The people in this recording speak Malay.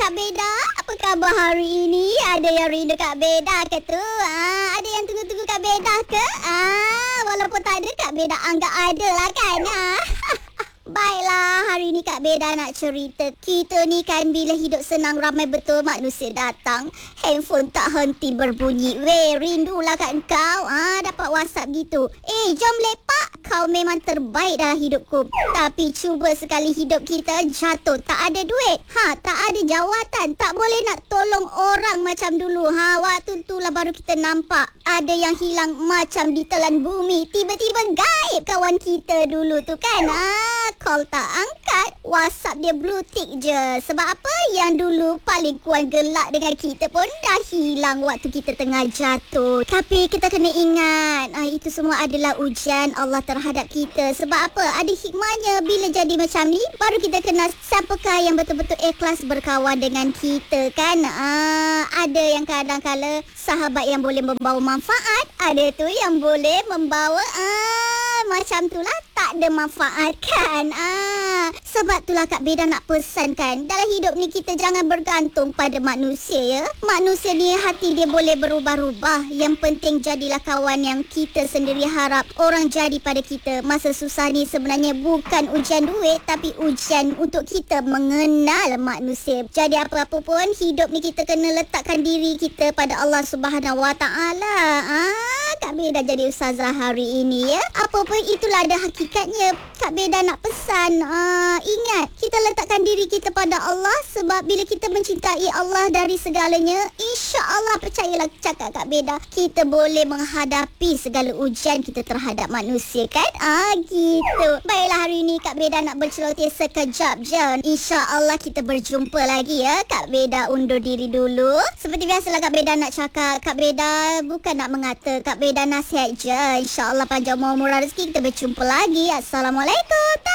Kak Beda, apa khabar hari ini? Ada yang rindu Kak Beda ke tu? Ada yang tunggu-tunggu Kak Beda ke? Walaupun tak ada, Kak Beda anggap ada lah kan? Baiklah, hari ni Kak Beda nak cerita. Kita ni kan bila hidup senang ramai betul manusia datang. Handphone tak henti berbunyi. Weh, rindulah kan kau? Dapat WhatsApp gitu. Jom lepak. Kau memang terbaik dalam hidupku. Tapi cuba sekali hidup kita jatuh. Tak ada duit. Tak ada jawatan. Tak boleh nak tolong orang macam dulu. Waktu itulah baru kita nampak ada yang hilang macam ditelan bumi. Tiba-tiba gaib kawan kita dulu tu kan. Call tak angkat, WhatsApp dia blue tick je. Sebab apa? Yang dulu paling kuat gelak dengan kita pun dah hilang waktu kita tengah jatuh. Tapi kita kena ingat, itu semua adalah ujian Allah terhadap kita. Sebab apa? Ada hikmahnya. Bila jadi macam ni, baru kita kenal siapakah yang betul-betul ikhlas berkawan dengan kita kan. Ada yang kadang-kala sahabat yang boleh membawa manfaat, ada tu yang boleh membawa macam tu lah, tak ada manfaat kan. Sebab itulah Kak Beda nak pesankan, dalam hidup ni kita jangan bergantung pada manusia ya. Manusia ni hati dia boleh berubah-ubah. Yang penting jadilah kawan yang kita sendiri harap orang jadi pada kita. Masa susah ni sebenarnya bukan ujian duit, tapi ujian untuk kita mengenal manusia. Jadi apa-apa pun hidup ni kita kena letakkan diri kita pada Allah Subhanahu Wa Taala. Kak Beda jadi ustazah hari ini ya. Apa pun itulah ada hakikatnya. Kak Beda nak pesan, ingat kita letakkan diri kita pada Allah. Sebab bila kita mencintai Allah dari segalanya, insya-Allah, percayalah cakap Kak Beda, kita boleh menghadapi segala ujian kita terhadap manusia kan. Gitu. Baiklah, hari ini Kak Beda nak berceloteh sekejap je. Insya-Allah kita berjumpa lagi ya. Kak Beda undur diri dulu. Seperti biasalah Kak Beda nak cakap, Kak Beda bukan nak mengata, Kak Beda nasihat je. InsyaAllah panjang umur murah rezeki, kita berjumpa lagi. Assalamualaikum.